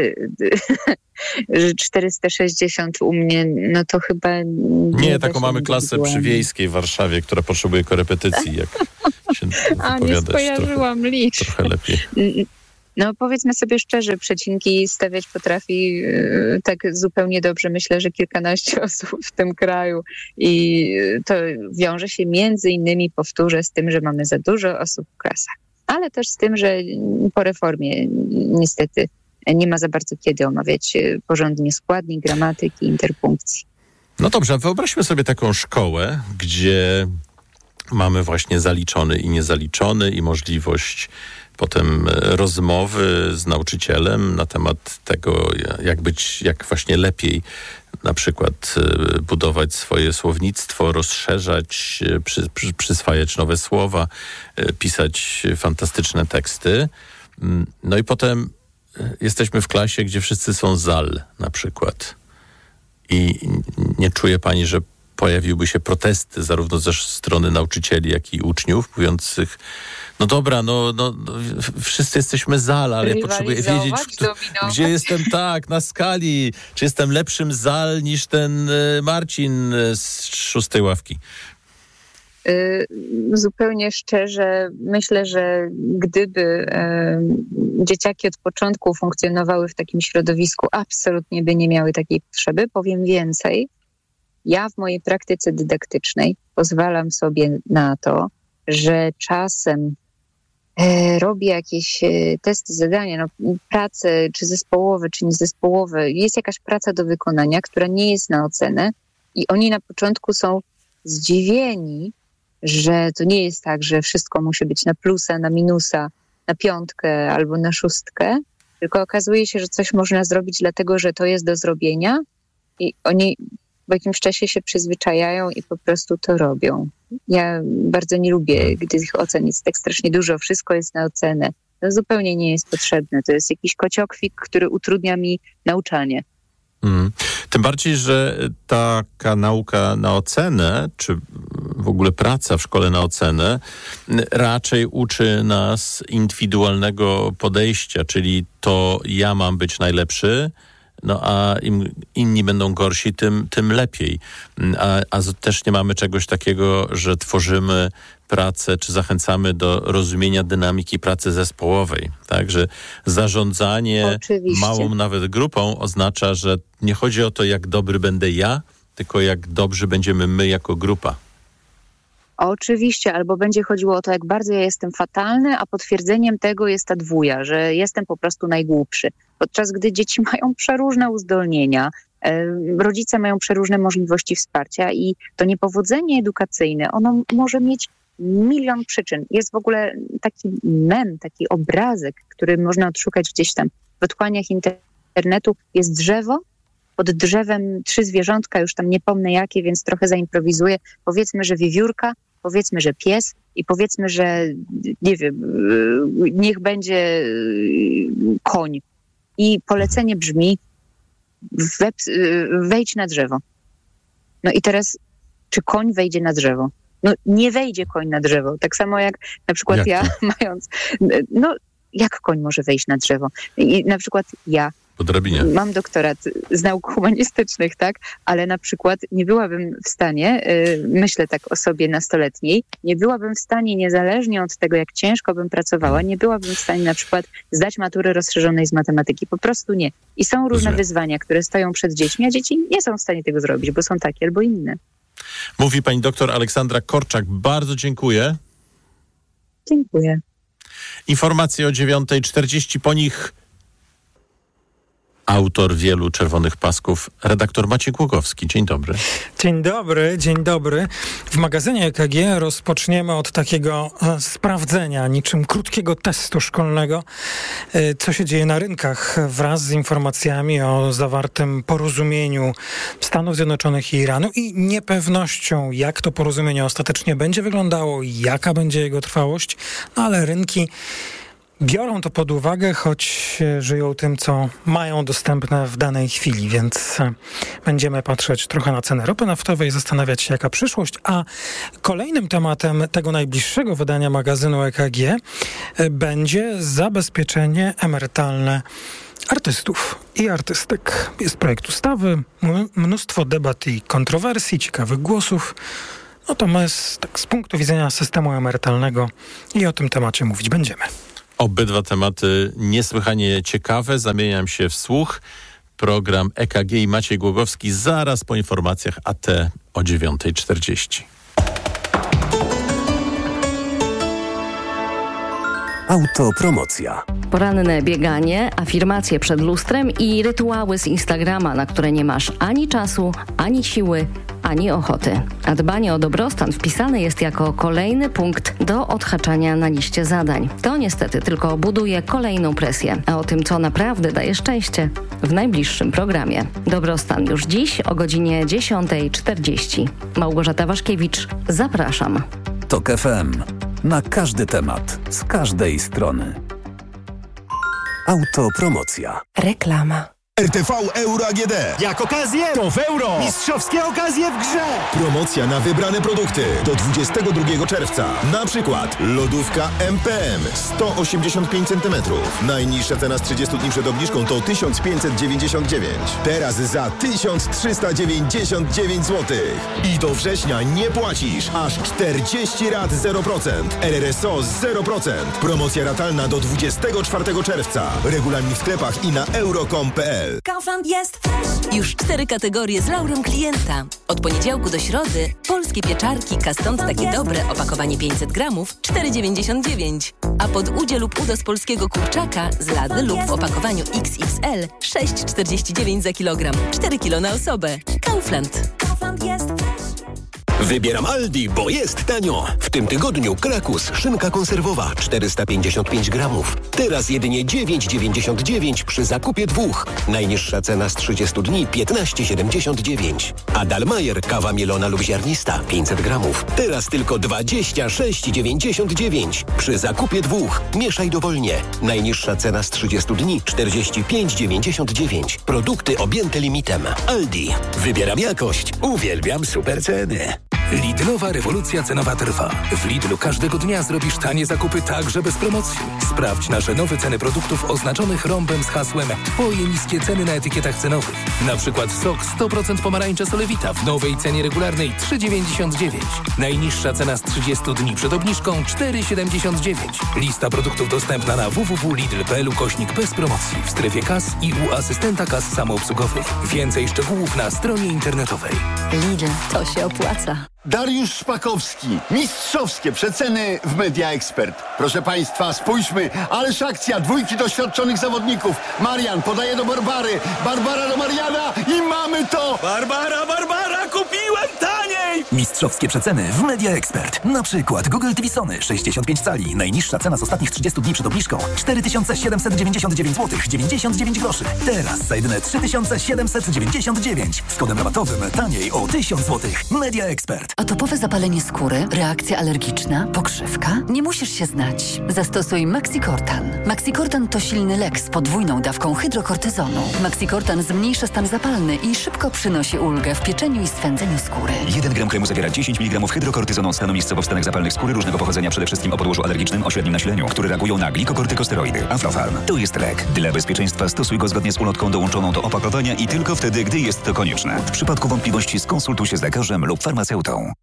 że czterysta sześćdziesiąt u mnie, no to chyba... Nie, nie taką mamy klasę przy Wiejskiej w Warszawie, która potrzebuje korepetycji, jak się A, nie skojarzyłam trochę, liczb. Trochę lepiej. No powiedzmy sobie szczerze, przecinki stawiać potrafi yy, tak zupełnie dobrze. Myślę, że kilkanaście osób w tym kraju i to wiąże się między innymi, powtórzę, z tym, że mamy za dużo osób w klasach. Ale też z tym, że po reformie niestety nie ma za bardzo kiedy omawiać porządnie składni, gramatyki, interpunkcji. No dobrze, wyobraźmy sobie taką szkołę, gdzie mamy właśnie zaliczony i niezaliczony i możliwość potem rozmowy z nauczycielem na temat tego, jak być, jak właśnie lepiej na przykład budować swoje słownictwo, rozszerzać, przy, przy, przyswajać nowe słowa, pisać fantastyczne teksty. No i potem jesteśmy w klasie, gdzie wszyscy są zal na przykład. I nie czuje pani, że pojawiłyby się protesty zarówno ze strony nauczycieli, jak i uczniów, mówiących, no dobra, no, no, no wszyscy jesteśmy zal, ale ja potrzebuję wiedzieć, kto, gdzie jestem tak, na skali, czy jestem lepszym zal niż ten y, Marcin z szóstej ławki. Y, zupełnie szczerze, myślę, że gdyby y, dzieciaki od początku funkcjonowały w takim środowisku, absolutnie by nie miały takiej potrzeby. Powiem więcej, ja w mojej praktyce dydaktycznej pozwalam sobie na to, że czasem e, robię jakieś e, testy, zadania, no, prace czy zespołowe, czy niezespołowe. Jest jakaś praca do wykonania, która nie jest na ocenę i oni na początku są zdziwieni, że to nie jest tak, że wszystko musi być na plusa, na minusa, na piątkę albo na szóstkę, tylko okazuje się, że coś można zrobić dlatego, że to jest do zrobienia i oni w jakimś czasie się przyzwyczajają i po prostu to robią. Ja bardzo nie lubię, gdy tych ocen jest tak strasznie dużo, wszystko jest na ocenę. To zupełnie nie jest potrzebne. To jest jakiś kociokwik, który utrudnia mi nauczanie. Mm. Tym bardziej, że taka nauka na ocenę, czy w ogóle praca w szkole na ocenę, raczej uczy nas indywidualnego podejścia, czyli to ja mam być najlepszy, no a im inni będą gorsi, tym, tym lepiej. A, a też nie mamy czegoś takiego, że tworzymy pracę, czy zachęcamy do rozumienia dynamiki pracy zespołowej. Tak, że zarządzanie Oczywiście. małą nawet grupą oznacza, że nie chodzi o to, jak dobry będę ja, tylko jak dobrzy będziemy my jako grupa. Oczywiście, albo będzie chodziło o to, jak bardzo ja jestem fatalny, a potwierdzeniem tego jest ta dwuja, że jestem po prostu najgłupszy. Podczas gdy dzieci mają przeróżne uzdolnienia, e, rodzice mają przeróżne możliwości wsparcia i to niepowodzenie edukacyjne, ono może mieć milion przyczyn. Jest w ogóle taki mem, taki obrazek, który można odszukać gdzieś tam w otchłaniach internetu. Jest drzewo, pod drzewem trzy zwierzątka, już tam nie pomnę jakie, więc trochę zaimprowizuję. Powiedzmy, że wiewiórka, powiedzmy, że pies i powiedzmy, że nie wiem, niech będzie koń. I polecenie brzmi wejdź na drzewo. No i teraz, czy koń wejdzie na drzewo? No nie wejdzie koń na drzewo. Tak samo jak na przykład jak ja, mając... No jak koń może wejść na drzewo? I na przykład ja po drabinie. Mam doktorat z nauk humanistycznych, tak, ale na przykład nie byłabym w stanie, yy, myślę tak o sobie nastoletniej, nie byłabym w stanie, niezależnie od tego, jak ciężko bym pracowała, nie byłabym w stanie na przykład zdać matury rozszerzonej z matematyki. Po prostu nie. I są różne Rozumiem. wyzwania, które stoją przed dziećmi, a dzieci nie są w stanie tego zrobić, bo są takie albo inne. Mówi pani doktor Aleksandra Korczak. Bardzo dziękuję. Dziękuję. Informacje o dziewiąta czterdzieści, po nich autor wielu czerwonych pasków, redaktor Maciej Głogowski. Dzień dobry. Dzień dobry, dzień dobry. W magazynie E K G rozpoczniemy od takiego e, sprawdzenia, niczym krótkiego testu szkolnego, e, co się dzieje na rynkach wraz z informacjami o zawartym porozumieniu Stanów Zjednoczonych i Iranu i niepewnością, jak to porozumienie ostatecznie będzie wyglądało i jaka będzie jego trwałość, no ale rynki biorą to pod uwagę, choć żyją tym, co mają dostępne w danej chwili, więc będziemy patrzeć trochę na cenę ropy naftowej, zastanawiać się, jaka przyszłość. A kolejnym tematem tego najbliższego wydania magazynu E K G będzie zabezpieczenie emerytalne artystów i artystek. Jest projekt ustawy, mnóstwo debat i kontrowersji, ciekawych głosów. No to my z, tak, z punktu widzenia systemu emerytalnego i o tym temacie mówić będziemy. Obydwa tematy niesłychanie ciekawe. Zamieniam się w słuch. Program E K G i Maciej Głogowski zaraz po informacjach A T o dziewiąta czterdzieści. Autopromocja. Poranne bieganie, afirmacje przed lustrem i rytuały z Instagrama, na które nie masz ani czasu, ani siły, ani ochoty. A dbanie o dobrostan wpisane jest jako kolejny punkt do odhaczania na liście zadań. To niestety tylko buduje kolejną presję. A o tym, co naprawdę daje szczęście, w najbliższym programie. Dobrostan już dziś o godzinie dziesiąta czterdzieści. Małgorzata Waszkiewicz, zapraszam. Tok F M. Na każdy temat, z każdej strony. Autopromocja. Reklama. R T V Euro A G D. Jak okazję, to w euro. Mistrzowskie okazje w grze. Promocja na wybrane produkty do dwudziestego drugiego czerwca. Na przykład lodówka M P M sto osiemdziesiąt pięć centymetrów. Najniższa cena z trzydziestu dni przed obniżką to tysiąc pięćset dziewięćdziesiąt dziewięć. Teraz za tysiąc trzysta dziewięćdziesiąt dziewięć złotych. I do września nie płacisz. Aż czterdzieści rat zero procent. R R S O zero procent. Promocja ratalna do dwudziestego czwartego czerwca. Regulamin w sklepach i na euro kropka com kropka p l. Kaufland jest już cztery kategorie z laurą klienta. Od poniedziałku do środy polskie pieczarki Kaston takie dobre, opakowanie pięćset gramów, cztery dziewięćdziesiąt dziewięć. A pod udzie lub udo z polskiego kurczaka z lady lub w opakowaniu X X L sześć czterdzieści dziewięć za kilogram, cztery kilo na osobę. Kaufland. Kaufland jest Wybieram Aldi, bo jest tanio. W tym tygodniu Krakus, szynka konserwowa czterysta pięćdziesiąt pięć gramów. Teraz jedynie dziewięć dziewięćdziesiąt dziewięć przy zakupie dwóch. Najniższa cena z trzydziestu dni piętnaście siedemdziesiąt dziewięć. A Dalmajer kawa mielona lub ziarnista pięćset gramów. Teraz tylko dwadzieścia sześć dziewięćdziesiąt dziewięć. Przy zakupie dwóch. Mieszaj dowolnie. Najniższa cena z trzydziestu dni czterdzieści pięć dziewięćdziesiąt dziewięć. Produkty objęte limitem. Aldi. Wybieram jakość. Uwielbiam super ceny. Lidlowa rewolucja cenowa trwa. W Lidlu każdego dnia zrobisz tanie zakupy także bez promocji. Sprawdź nasze nowe ceny produktów oznaczonych rąbem z hasłem Twoje niskie ceny na etykietach cenowych. Na przykład sok sto procent pomarańcze Solewita w nowej cenie regularnej trzy dziewięćdziesiąt dziewięć. Najniższa cena z trzydziestu dni przed obniżką cztery siedemdziesiąt dziewięć. Lista produktów dostępna na w w w kropka lidl kropka p l ukośnik bez promocji w strefie kas i u asystenta kas samoobsługowych. Więcej szczegółów na stronie internetowej. Lidl, to się opłaca. Dariusz Szpakowski. Mistrzowskie przeceny w Media Expert. Proszę Państwa, spójrzmy, ależ akcja dwójki doświadczonych zawodników. Marian podaje do Barbary, Barbara do Mariana i mamy to! Barbara, Barbara, kupiłem taniej! Mistrzowskie przeceny w Media Expert. Na przykład Google T V Sony sześćdziesiąt pięć cali. Najniższa cena z ostatnich trzydziestu dni przed obniżką cztery tysiące siedemset dziewięćdziesiąt dziewięć złotych dziewięćdziesiąt dziewięć groszy. Teraz za jedyne trzy tysiące siedemset dziewięćdziesiąt dziewięć. Z kodem rabatowym taniej o tysiąc złotych. Media Expert. Atopowe zapalenie skóry, reakcja alergiczna, pokrzywka? Nie musisz się znać. Zastosuj Maxicortan. Maxicortan to silny lek z podwójną dawką hydrokortyzonu. Maxicortan zmniejsza stan zapalny i szybko przynosi ulgę w pieczeniu i swędzeniu skóry. jeden gram kremu zawiera dziesięć miligramów hydrokortyzonu stanu miejscowo w stanach zapalnych skóry różnego pochodzenia, przede wszystkim o podłożu alergicznym o średnim nasileniu, które reagują na glikokortykosteroidy. Aflofarm. To jest lek. Dla bezpieczeństwa stosuj go zgodnie z ulotką dołączoną do opakowania i tylko wtedy, gdy jest to konieczne. W przypadku wątpliwości skonsultuj się z lekarzem lub farmaceutą.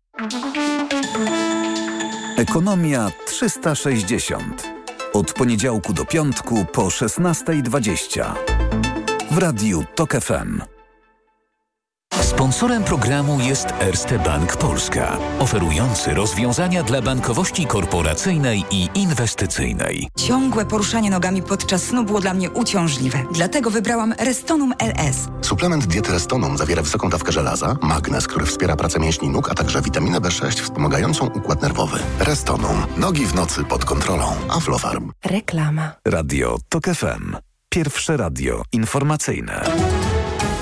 Ekonomia trzysta sześćdziesiąt. Od poniedziałku do piątku po szesnasta dwadzieścia. W radiu Tok F M. Sponsorem programu jest Erste Bank Polska, oferujący rozwiązania dla bankowości korporacyjnej i inwestycyjnej. Ciągłe poruszanie nogami podczas snu było dla mnie uciążliwe. Dlatego wybrałam Restonum L S. Suplement diety Restonum zawiera wysoką dawkę żelaza, magnez, który wspiera pracę mięśni nóg, a także witaminę B sześć wspomagającą układ nerwowy. Restonum. Nogi w nocy pod kontrolą. Aflofarm. Reklama. Radio Tok F M. Pierwsze radio informacyjne.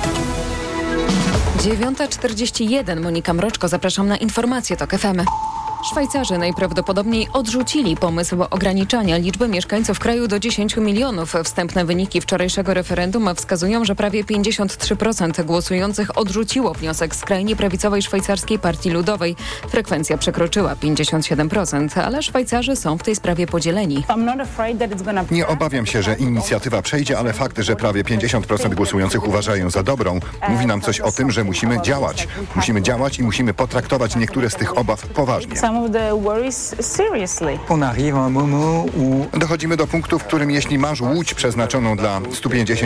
dziewiąta czterdzieści jeden. Monika Mroczko, zapraszam na informacje Tok F M. Szwajcarzy najprawdopodobniej odrzucili pomysł ograniczania liczby mieszkańców kraju do dziesięciu milionów. Wstępne wyniki wczorajszego referendum wskazują, że prawie pięćdziesiąt trzy procent głosujących odrzuciło wniosek skrajnie prawicowej szwajcarskiej Partii Ludowej. Frekwencja przekroczyła pięćdziesiąt siedem procent, ale Szwajcarzy są w tej sprawie podzieleni. Nie obawiam się, że inicjatywa przejdzie, ale fakt, że prawie pięćdziesiąt procent głosujących uważają ją za dobrą, mówi nam coś o tym, że musimy działać. Musimy działać i musimy potraktować niektóre z tych obaw poważnie. Dochodzimy do punktu, w którym jeśli masz łódź przeznaczoną dla stu pięćdziesięciu